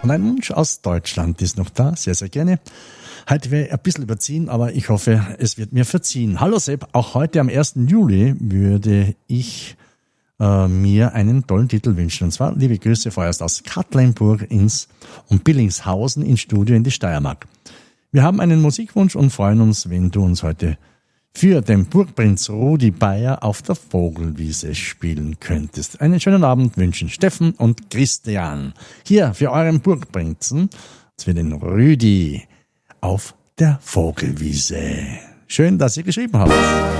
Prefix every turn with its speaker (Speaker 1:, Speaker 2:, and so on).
Speaker 1: Und ein Wunsch aus Deutschland ist noch da, sehr, sehr gerne. Heute werde ich ein bisschen überziehen, aber ich hoffe, es wird mir verziehen. Hallo Sepp, auch heute am 1. Juli würde ich mir einen tollen Titel wünschen. Und zwar liebe Grüße vorerst aus Katlenburg und Billingshausen ins Studio in die Steiermark. Wir haben einen Musikwunsch und freuen uns, wenn du uns heute für den Burgprinz Rudi Bayer auf der Vogelwiese spielen könntest. Einen schönen Abend wünschen Steffen und Christian. Hier für euren Burgprinzen, für den Rüdi auf der Vogelwiese. Schön, dass ihr geschrieben habt.